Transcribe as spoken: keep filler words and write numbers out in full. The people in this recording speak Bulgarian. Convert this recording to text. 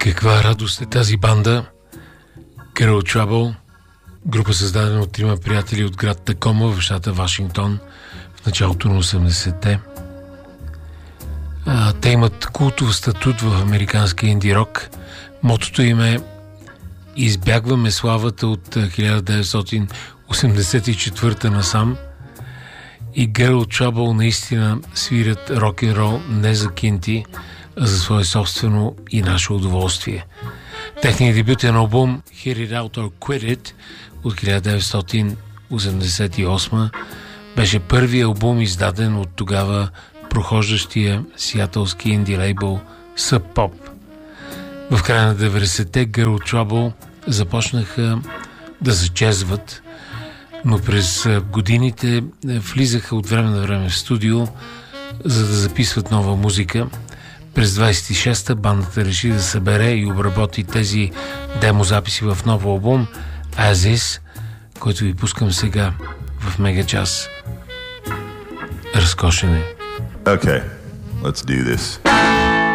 Каква радост е тази банда Girl Trouble, група създадена от трима приятели от град Такома в щата Вашингтон в началото на осемдесетте. А, те имат култов статут в американския инди-рок. Мотото им е "Избягваме славата" от хиляда деветстотин осемдесет и четвърта насам, и Girl Trouble наистина свирят рок-н-рол не за кинти, а за свое собствено и наше удоволствие. Техният дебютен албум Hit It Out or Quit It от хиляда деветстотин осемдесет и осма беше първият албум, издаден от тогава прохождащия сиатълски инди лейбъл Sub Pop. В края на деветдесетте Girl Trouble започнаха да зачезват, но през годините влизаха от време на време в студио, за да записват нова музика. През двадесет и шеста бандата реши да събере и обработи тези демозаписи в нов албум As Is, който ви пускам сега в Мега Час. Разкошен е. Okay, let's do this.